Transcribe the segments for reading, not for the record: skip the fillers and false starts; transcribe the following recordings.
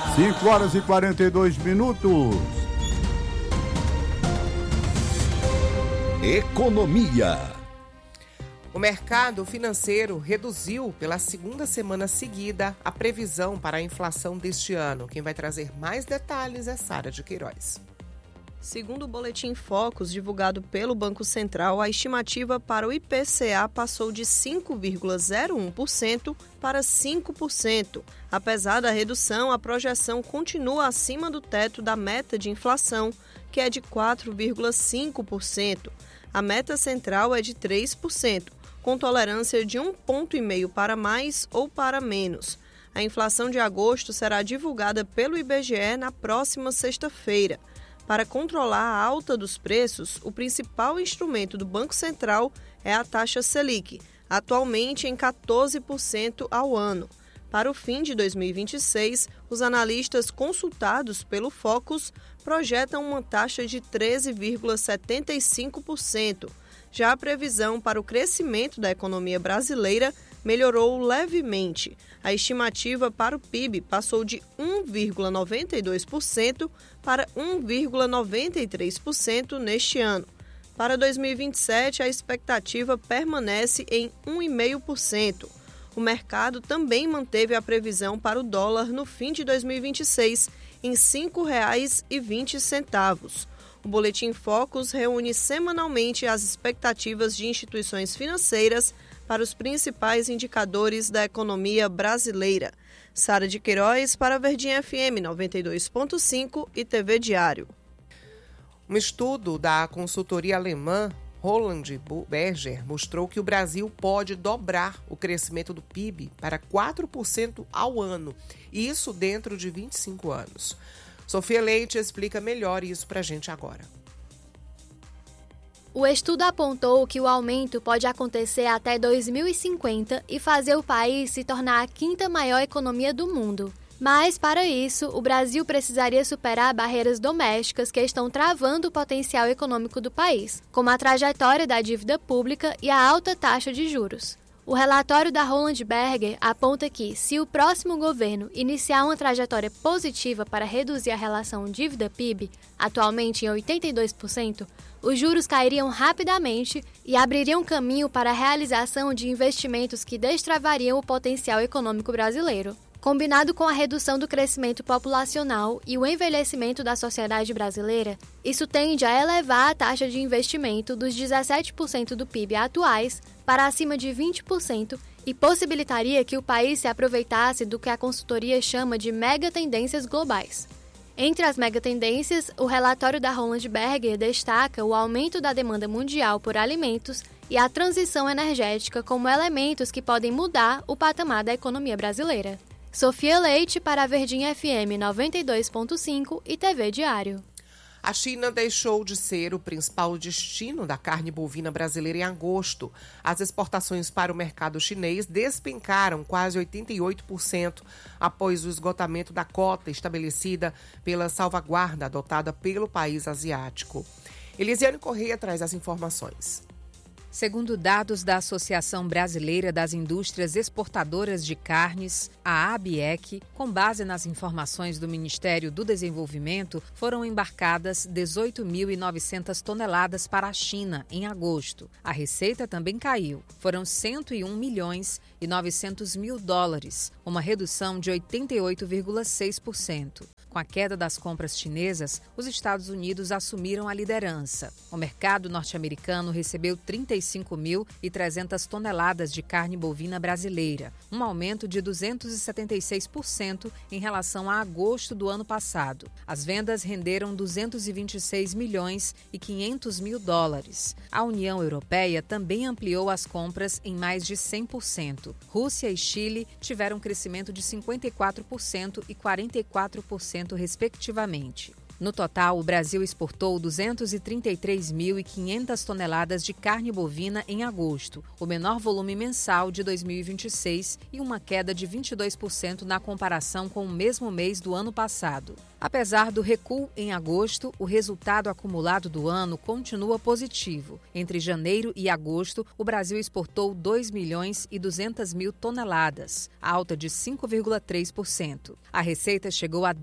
5h42. Economia. O mercado financeiro reduziu pela segunda semana seguida a previsão para a inflação deste ano. Quem vai trazer mais detalhes é Sara de Queiroz. Segundo o boletim Focus, divulgado pelo Banco Central, a estimativa para o IPCA passou de 5,01% para 5%. Apesar da redução, a projeção continua acima do teto da meta de inflação, que é de 4,5%. A meta central é de 3%, com tolerância de 1,5 ponto para mais ou para menos. A inflação de agosto será divulgada pelo IBGE na próxima sexta-feira. Para controlar a alta dos preços, o principal instrumento do Banco Central é a taxa Selic, atualmente em 14% ao ano. Para o fim de 2026, os analistas consultados pelo Focus projetam uma taxa de 13,75%. Já a previsão para o crescimento da economia brasileira melhorou levemente. A estimativa para o PIB passou de 1,92% para 1,93% neste ano. Para 2027, a expectativa permanece em 1,5%. O mercado também manteve a previsão para o dólar no fim de 2026 em R$ 5,20. O Boletim Focus reúne semanalmente as expectativas de instituições financeiras para os principais indicadores da economia brasileira. Sara de Queiroz para a Verdinha FM 92.5 e TV Diário. Um estudo da consultoria alemã Roland Berger mostrou que o Brasil pode dobrar o crescimento do PIB para 4% ao ano, e isso dentro de 25 anos. Sofia Leite explica melhor isso para a gente agora. O estudo apontou que o aumento pode acontecer até 2050 e fazer o país se tornar a quinta maior economia do mundo. Mas, para isso, o Brasil precisaria superar barreiras domésticas que estão travando o potencial econômico do país, como a trajetória da dívida pública e a alta taxa de juros. O relatório da Roland Berger aponta que, se o próximo governo iniciar uma trajetória positiva para reduzir a relação dívida-PIB, atualmente em 82%, os juros cairiam rapidamente e abririam caminho para a realização de investimentos que destravariam o potencial econômico brasileiro. Combinado com a redução do crescimento populacional e o envelhecimento da sociedade brasileira, isso tende a elevar a taxa de investimento dos 17% do PIB atuais para acima de 20% e possibilitaria que o país se aproveitasse do que a consultoria chama de megatendências globais. Entre as megatendências, o relatório da Roland Berger destaca o aumento da demanda mundial por alimentos e a transição energética como elementos que podem mudar o patamar da economia brasileira. Sofia Leite para a Verdinha FM 92.5 e TV Diário. A China deixou de ser o principal destino da carne bovina brasileira em agosto. As exportações para o mercado chinês despencaram quase 88% após o esgotamento da cota estabelecida pela salvaguarda adotada pelo país asiático. Elisiane Correia traz as informações. Segundo dados da Associação Brasileira das Indústrias Exportadoras de Carnes, a ABIEC, com base nas informações do Ministério do Desenvolvimento, foram embarcadas 18.900 toneladas para a China em agosto. A receita também caiu. Foram 101 milhões e 900 mil dólares, uma redução de 88,6%. Com a queda das compras chinesas, os Estados Unidos assumiram a liderança. O mercado norte-americano recebeu 35.300 toneladas de carne bovina brasileira, um aumento de 276% em relação a agosto do ano passado. As vendas renderam 226 milhões e 500 mil dólares. A União Europeia também ampliou as compras em mais de 100%. Rússia e Chile tiveram crescimento de 54% e 44%, respectivamente. No total, o Brasil exportou 233.500 toneladas de carne bovina em agosto, o menor volume mensal de 2026 e uma queda de 22% na comparação com o mesmo mês do ano passado. Apesar do recuo em agosto, o resultado acumulado do ano continua positivo. Entre janeiro e agosto, o Brasil exportou 2.200.000 toneladas, alta de 5,3%. A receita chegou a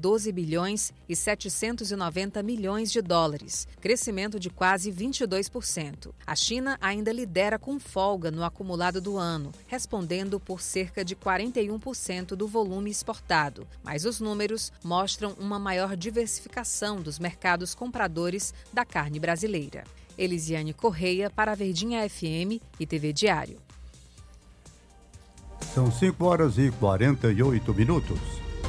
12.790 milhões de dólares, crescimento de quase 22%. A China ainda lidera com folga no acumulado do ano, respondendo por cerca de 41% do volume exportado, mas os números mostram uma maior diversificação dos mercados compradores da carne brasileira. Elisiane Correia para a Verdinha FM e TV Diário. São 5h48.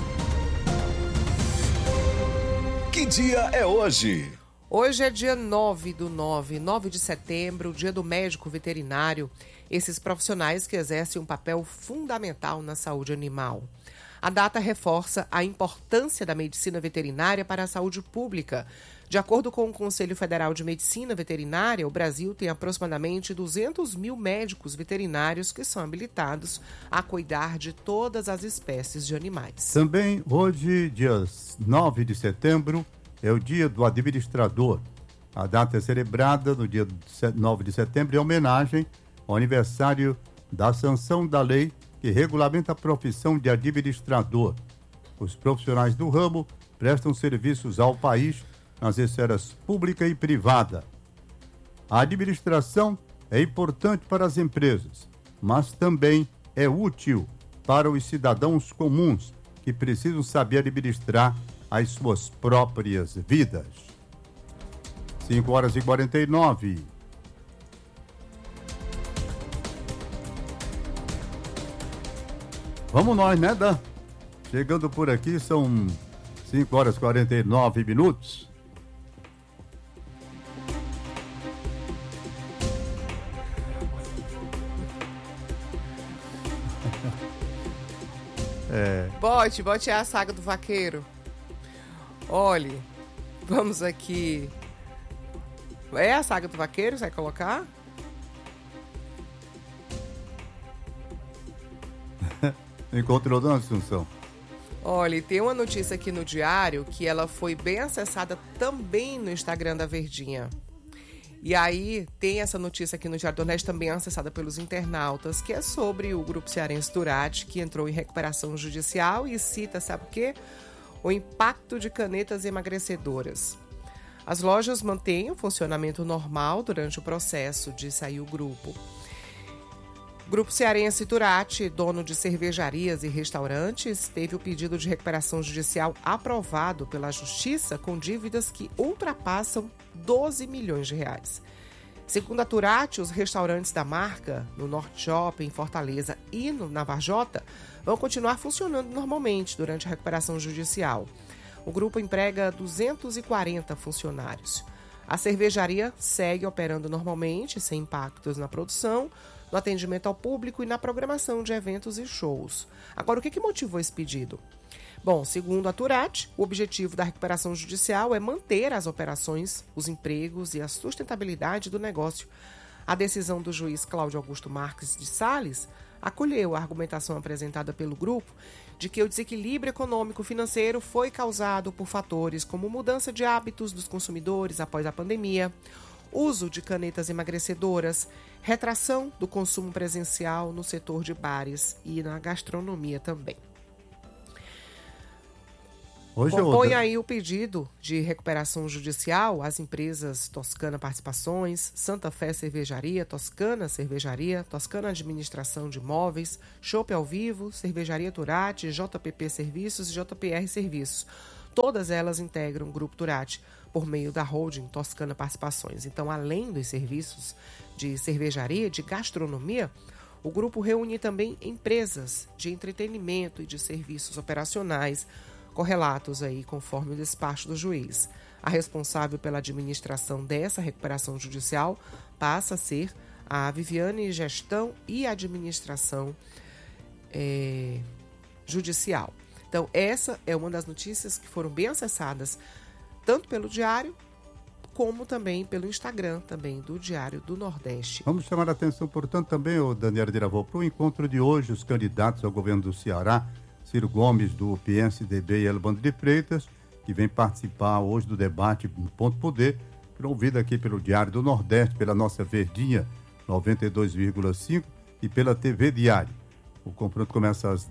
Que dia é hoje? Hoje é dia 9 de setembro, dia do médico veterinário, esses profissionais que exercem um papel fundamental na saúde animal. A data reforça a importância da medicina veterinária para a saúde pública. De acordo com o Conselho Federal de Medicina Veterinária, o Brasil tem aproximadamente 200 mil médicos veterinários que são habilitados a cuidar de todas as espécies de animais. Também hoje, dia 9 de setembro, é o dia do administrador. A data é celebrada no dia 9 de setembro em homenagem ao aniversário da sanção da lei que regulamenta a profissão de administrador. Os profissionais do ramo prestam serviços ao país nas esferas pública e privada. A administração é importante para as empresas, mas também é útil para os cidadãos comuns que precisam saber administrar as suas próprias vidas. 5h49. Vamos nós, né, Dan? Chegando por aqui, são 5h49. Bote a saga do vaqueiro. Olhe, vamos aqui. É a saga do vaqueiro, você vai colocar? Encontrou, dona Assunção? Olha, tem uma notícia aqui no Diário que ela foi bem acessada também no Instagram da Verdinha. E aí tem essa notícia aqui no Diário do Nordeste também acessada pelos internautas, que é sobre o Grupo Cearense Turati, que entrou em recuperação judicial e cita, sabe o quê? O impacto de canetas emagrecedoras. As lojas mantêm o funcionamento normal durante o processo, disse aí o grupo. Grupo Cearense Turati, dono de cervejarias e restaurantes, teve o pedido de recuperação judicial aprovado pela Justiça com dívidas que ultrapassam 12 milhões de reais. Segundo a Turati, os restaurantes da marca, no Norte Shopping, em Fortaleza e na Varjota, vão continuar funcionando normalmente durante a recuperação judicial. O grupo emprega 240 funcionários. A cervejaria segue operando normalmente, sem impactos na produção, no atendimento ao público e na programação de eventos e shows. Agora, o que motivou esse pedido? Bom, segundo a Turati, o objetivo da recuperação judicial é manter as operações, os empregos e a sustentabilidade do negócio. A decisão do juiz Cláudio Augusto Marques de Salles acolheu a argumentação apresentada pelo grupo de que o desequilíbrio econômico-financeiro foi causado por fatores como mudança de hábitos dos consumidores após a pandemia, uso de canetas emagrecedoras, retração do consumo presencial no setor de bares e na gastronomia também. Compõe aí o pedido de recuperação judicial às empresas Toscana Participações, Santa Fé Cervejaria, Toscana Administração de Imóveis, Chopp ao Vivo, Cervejaria Turati, JPP Serviços e JPR Serviços. Todas elas integram o Grupo Turati por meio da holding Toscana Participações. Então, além dos serviços de cervejaria, de gastronomia, o grupo reúne também empresas de entretenimento e de serviços operacionais, correlatos aí conforme o despacho do juiz. A responsável pela administração dessa recuperação judicial passa a ser a Viviane Gestão e Administração Judicial. Então, essa é uma das notícias que foram bem acessadas tanto pelo Diário, como também pelo Instagram também do Diário do Nordeste. Vamos chamar a atenção, portanto, também, o Daniela Diravô, para o encontro de hoje, os candidatos ao governo do Ceará, Ciro Gomes, do PSDB, e Albano de Freitas, que vem participar hoje do debate no Ponto Poder, promovido aqui pelo Diário do Nordeste, pela nossa Verdinha 92,5 e pela TV Diário. O confronto começa às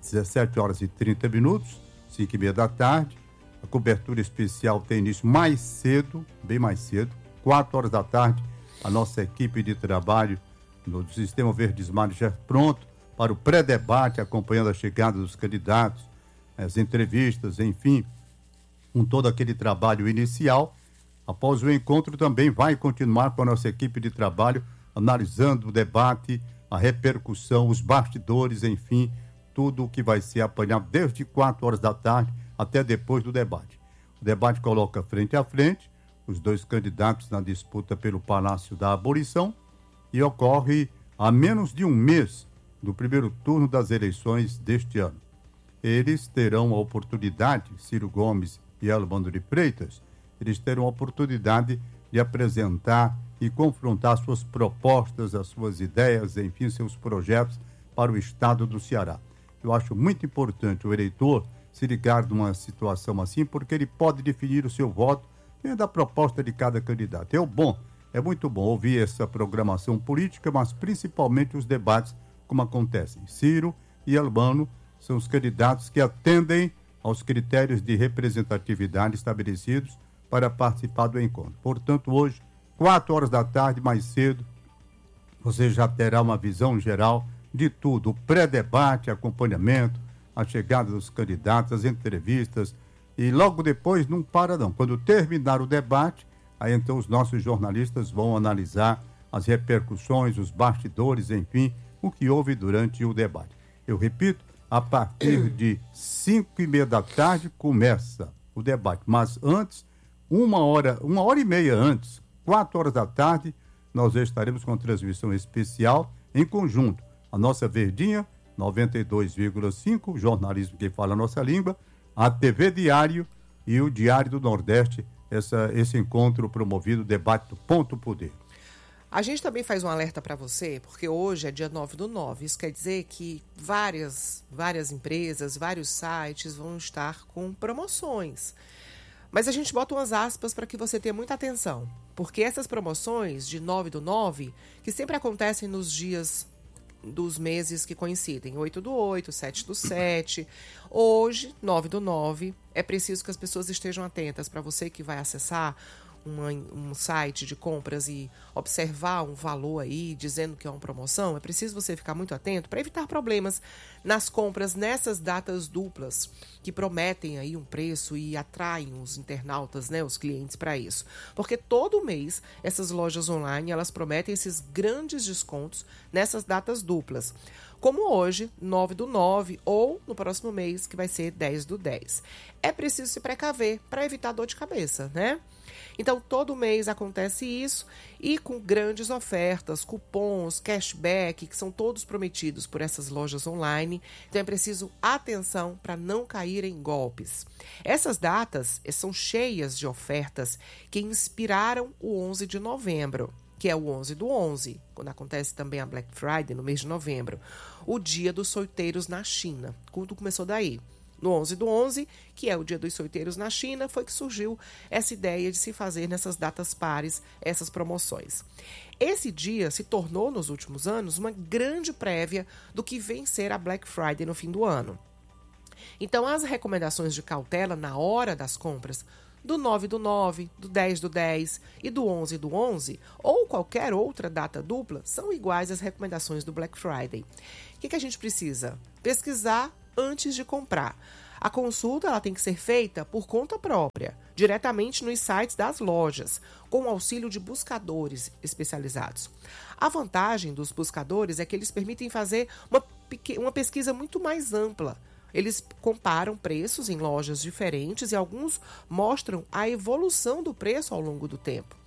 17h30, 5h30 da tarde. A cobertura especial tem início mais cedo, bem mais cedo, 4h da tarde. A nossa equipe de trabalho do Sistema Verdes Mares já pronto para o pré-debate, acompanhando a chegada dos candidatos, as entrevistas, enfim, com todo aquele trabalho inicial. Após o encontro também vai continuar com a nossa equipe de trabalho, analisando o debate, a repercussão, os bastidores, enfim, tudo o que vai ser apanhado desde 4h da tarde até depois do debate. O debate coloca frente a frente os dois candidatos na disputa pelo Palácio da Abolição e ocorre a menos de um mês do primeiro turno das eleições deste ano. Eles terão a oportunidade, Ciro Gomes e Albano de Freitas, eles terão a oportunidade de apresentar e confrontar suas propostas, as suas ideias, enfim, seus projetos para o estado do Ceará. Eu acho muito importante o eleitor se ligar numa situação assim, porque ele pode definir o seu voto dentro da proposta de cada candidato. É muito bom ouvir essa programação política, mas principalmente os debates como acontecem. Ciro e Albano são os candidatos que atendem aos critérios de representatividade estabelecidos para participar do encontro. Portanto, hoje, 4h da tarde, mais cedo, você já terá uma visão geral de tudo, o pré-debate, acompanhamento, a chegada dos candidatos, as entrevistas, e logo depois não para não. Quando terminar o debate, aí então os nossos jornalistas vão analisar as repercussões, os bastidores, enfim, o que houve durante o debate. Eu repito, a partir de 5h30 da tarde começa o debate, mas antes, uma hora e meia antes, 4h da tarde, nós estaremos com transmissão especial em conjunto. A nossa Verdinha 92,5, jornalismo que fala a nossa língua, a TV Diário e o Diário do Nordeste, esse encontro promovido, o debate do Ponto Poder. A gente também faz um alerta para você, porque hoje é dia 9/9, isso quer dizer que várias empresas, vários sites vão estar com promoções. Mas a gente bota umas aspas para que você tenha muita atenção, porque essas promoções de 9/9, que sempre acontecem nos dias dos meses que coincidem, 8/8, 7/7, hoje, 9/9, é preciso que as pessoas estejam atentas. Para você que vai acessar um site de compras e observar um valor aí, dizendo que é uma promoção, é preciso você ficar muito atento para evitar problemas nas compras nessas datas duplas, que prometem aí um preço e atraem os internautas, né, os clientes para isso. Porque todo mês, essas lojas online, elas prometem esses grandes descontos nessas datas duplas. Como hoje, 9/9, ou no próximo mês, que vai ser 10/10. É preciso se precaver para evitar dor de cabeça, né? Então, todo mês acontece isso e com grandes ofertas, cupons, cashback, que são todos prometidos por essas lojas online. Então, é preciso atenção para não cair em golpes. Essas datas são cheias de ofertas que inspiraram o 11 de novembro, que é o 11/11, quando acontece também a Black Friday, no mês de novembro. O Dia dos Solteiros na China. Tudo começou daí. No 11/11, que é o Dia dos Solteiros na China, foi que surgiu essa ideia de se fazer nessas datas pares essas promoções. Esse dia se tornou, nos últimos anos, uma grande prévia do que vem ser a Black Friday no fim do ano. Então, as recomendações de cautela na hora das compras do 9/9, do 10/10 e do 11/11, ou qualquer outra data dupla, são iguais às recomendações do Black Friday. O que a gente precisa? Pesquisar antes de comprar. A consulta ela tem que ser feita por conta própria, diretamente nos sites das lojas, com o auxílio de buscadores especializados. A vantagem dos buscadores é que eles permitem fazer uma pesquisa muito mais ampla. Eles comparam preços em lojas diferentes e alguns mostram a evolução do preço ao longo do tempo.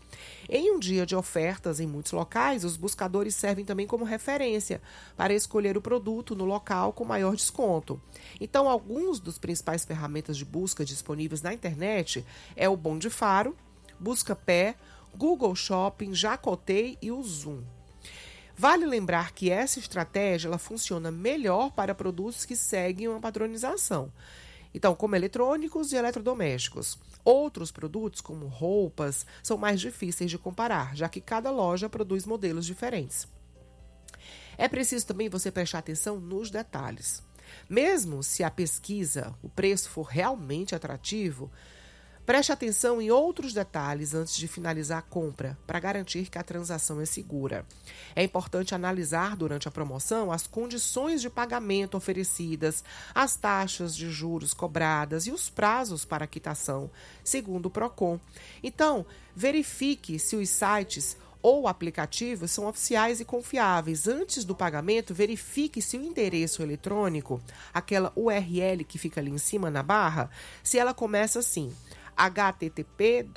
Em um dia de ofertas em muitos locais, os buscadores servem também como referência para escolher o produto no local com maior desconto. Então, alguns dos principais ferramentas de busca disponíveis na internet é o Bom de Faro, Buscapé, Google Shopping, Jacotei e o Zoom. Vale lembrar que essa estratégia ela funciona melhor para produtos que seguem uma padronização. Então, como eletrônicos e eletrodomésticos. Outros produtos, como roupas, são mais difíceis de comparar, já que cada loja produz modelos diferentes. É preciso também você prestar atenção nos detalhes. Mesmo se a pesquisa, o preço for realmente atrativo, preste atenção em outros detalhes antes de finalizar a compra, para garantir que a transação é segura. É importante analisar durante a promoção as condições de pagamento oferecidas, as taxas de juros cobradas e os prazos para quitação, segundo o Procon. Então, verifique se os sites ou aplicativos são oficiais e confiáveis. Antes do pagamento, verifique se o endereço eletrônico, aquela URL que fica ali em cima na barra, se ela começa assim: http://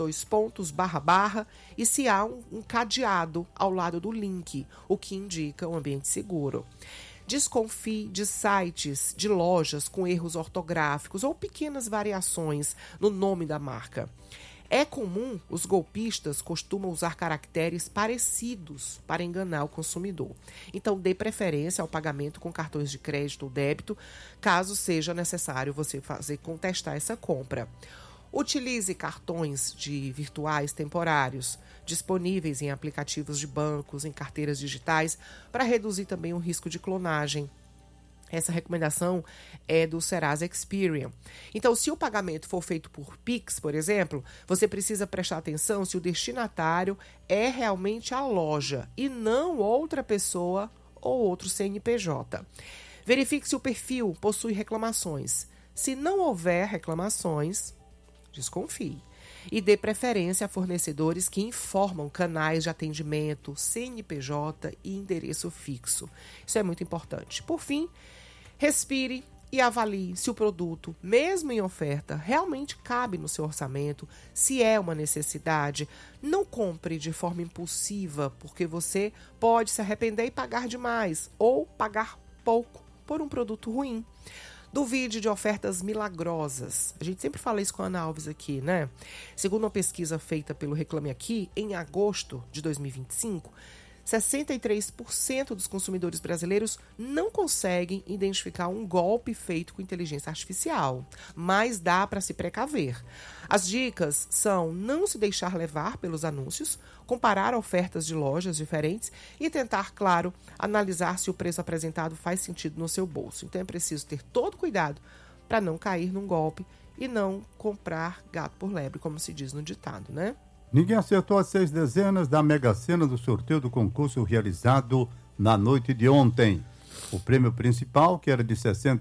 e se há um cadeado ao lado do link, o que indica um ambiente seguro. Desconfie de sites de lojas com erros ortográficos ou pequenas variações no nome da marca. É comum, os golpistas costumam usar caracteres parecidos para enganar o consumidor. Então, dê preferência ao pagamento com cartões de crédito ou débito, caso seja necessário você contestar essa compra. Utilize cartões virtuais temporários, disponíveis em aplicativos de bancos, em carteiras digitais, para reduzir também o risco de clonagem. Essa recomendação é do Serasa Experian. Então, se o pagamento for feito por Pix, por exemplo, você precisa prestar atenção se o destinatário é realmente a loja e não outra pessoa ou outro CNPJ. Verifique se o perfil possui reclamações. Se não houver reclamações, desconfie. E dê preferência a fornecedores que informam canais de atendimento, CNPJ e endereço fixo. Isso é muito importante. Por fim, respire e avalie se o produto, mesmo em oferta, realmente cabe no seu orçamento, se é uma necessidade. Não compre de forma impulsiva, porque você pode se arrepender e pagar demais ou pagar pouco por um produto ruim. Duvide de ofertas milagrosas. A gente sempre fala isso com a Ana Alves aqui, né? Segundo uma pesquisa feita pelo Reclame Aqui, em agosto de 2025, 63% dos consumidores brasileiros não conseguem identificar um golpe feito com inteligência artificial, mas dá para se precaver. As dicas são não se deixar levar pelos anúncios, comparar ofertas de lojas diferentes e tentar, claro, analisar se o preço apresentado faz sentido no seu bolso. Então é preciso ter todo cuidado para não cair num golpe e não comprar gato por lebre, como se diz no ditado, né? Ninguém acertou as 6 dezenas da Mega Sena do sorteio do concurso realizado na noite de ontem. O prêmio principal, que era de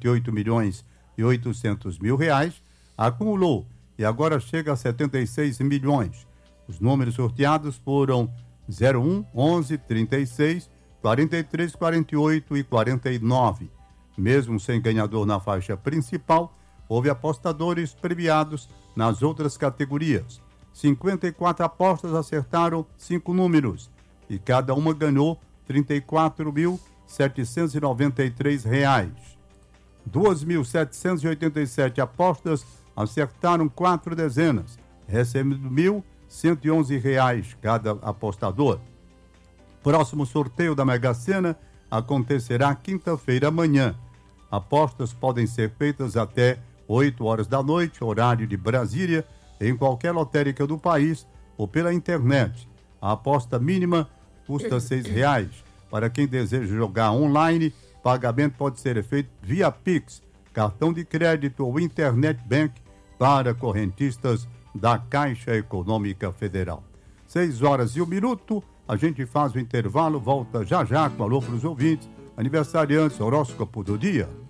68.800.000 reais, acumulou e agora chega a 76 milhões. Os números sorteados foram 01, 11, 36, 43, 48 e 49. Mesmo sem ganhador na faixa principal, houve apostadores premiados nas outras categorias. 54 apostas acertaram 5 números e cada uma ganhou R$ 34.793. 2.787 apostas acertaram 4 dezenas, recebendo R$ 1.111 cada apostador. Próximo sorteio da Mega Sena acontecerá quinta-feira amanhã. Apostas podem ser feitas até 8 horas da noite, horário de Brasília, em qualquer lotérica do país ou pela internet. A aposta mínima custa R$ 6. Para quem deseja jogar online, pagamento pode ser feito via Pix, cartão de crédito ou Internet Bank para correntistas da Caixa Econômica Federal. 6 horas e 1 minuto, a gente faz o intervalo, volta já já com alô para os ouvintes, aniversariantes, horóscopo do dia.